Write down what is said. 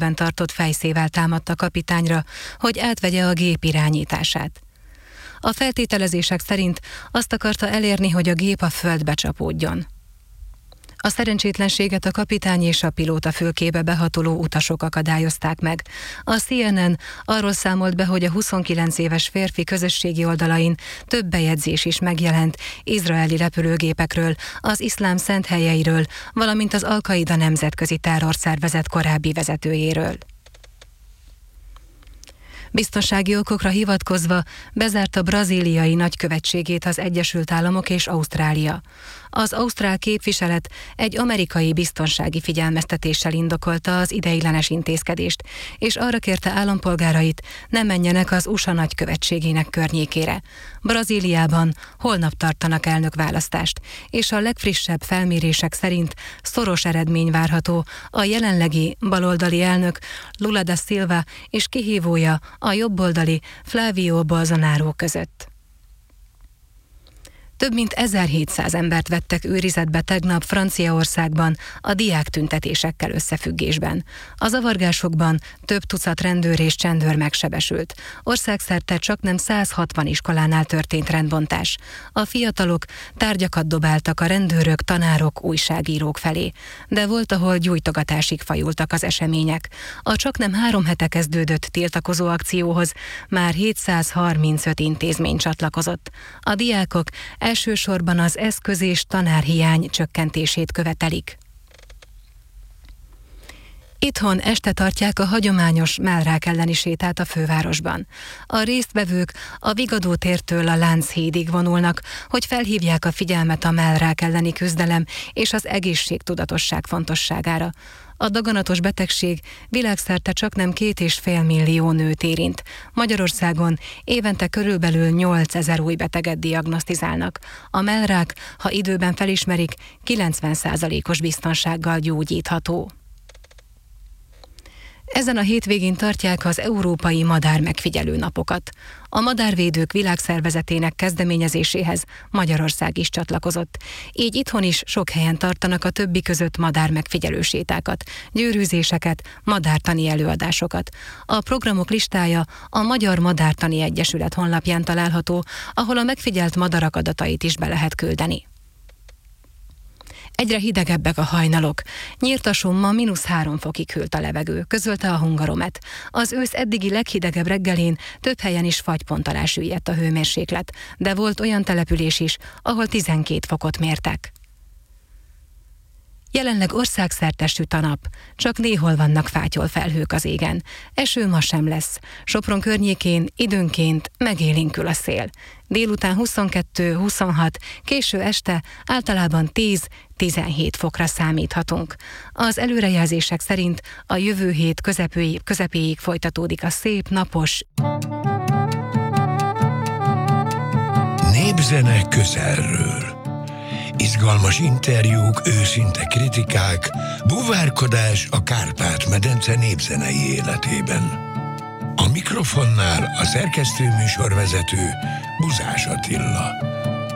kezében tartott fejszével támadt a kapitányra, hogy átvegye a gép irányítását. A feltételezések szerint azt akarta elérni, hogy a gép a földbe csapódjon. A szerencsétlenséget a kapitány és a pilóta fülkébe behatoló utasok akadályozták meg. A CNN arról számolt be, hogy a 29 éves férfi közösségi oldalain több bejegyzés is megjelent izraeli repülőgépekről, az iszlám szent helyeiről, valamint az Al-Qaida nemzetközi terrorszervezet korábbi vezetőjéről. Biztonsági okokra hivatkozva bezárta brazíliai nagykövetségét az Egyesült Államok és Ausztrália. Az ausztrál képviselet egy amerikai biztonsági figyelmeztetéssel indokolta az ideiglenes intézkedést, és arra kérte állampolgárait, ne menjenek az USA nagykövetségének környékére. Brazíliában holnap tartanak elnökválasztást, és a legfrissebb felmérések szerint szoros eredmény várható a jelenlegi baloldali elnök Lula da Silva és kihívója a jobboldali Flávio Bolsonaro között. Több mint 1700 embert vettek őrizetbe tegnap Franciaországban a diáktüntetésekkel összefüggésben. A zavargásokban több tucat rendőr és csendőr megsebesült. Országszerte csaknem 160 iskolánál történt rendbontás. A fiatalok tárgyakat dobáltak a rendőrök, tanárok, újságírók felé. De volt, ahol gyújtogatásig fajultak az események. A csaknem 3 hete kezdődött tiltakozó akcióhoz már 735 intézmény csatlakozott. A diákok elsősorban az eszköz- és tanárhiány csökkentését követelik. Itthon este tartják a hagyományos mellrák elleni sétát a fővárosban. A résztvevők a Vigadó tértől a Lánchídig vonulnak, hogy felhívják a figyelmet a mellrák elleni küzdelem és az egészségtudatosság fontosságára. A daganatos betegség világszerte csaknem 2,5 millió nőt érint. Magyarországon évente körülbelül 8000 új beteget diagnosztizálnak. A mellrák, ha időben felismerik, 90%-os biztonsággal gyógyítható. Ezen a hétvégén tartják az Európai Madár Megfigyelő Napokat. A Madárvédők Világszervezetének kezdeményezéséhez Magyarország is csatlakozott. Így itthon is sok helyen tartanak a többi között madár megfigyelő sétákat, győrűzéseket, madártani előadásokat. A programok listája a Magyar Madártani Egyesület honlapján található, ahol a megfigyelt madarak adatait is be lehet küldeni. Egyre hidegebbek a hajnalok. Nyírtason ma -3 fokig hűlt a levegő, közölte a Hungaromet. Az ősz eddigi leghidegebb reggelén több helyen is fagypont alá süllyedt a hőmérséklet, de volt olyan település is, ahol 12 fokot mértek. Jelenleg országszerte süt a nap, csak néhol vannak fátyolfelhők az égen. Eső ma sem lesz. Sopron környékén időnként megélénkül a szél. Délután 22-26, késő este általában 10-17 fokra számíthatunk. Az előrejelzések szerint a jövő hét közepéig folytatódik a szép, napos. Népzene közelről. Izgalmas interjúk, őszinte kritikák, búvárkodás a Kárpát-medence népzenei életében. A mikrofonnál a szerkesztő műsorvezető Buzás Attila.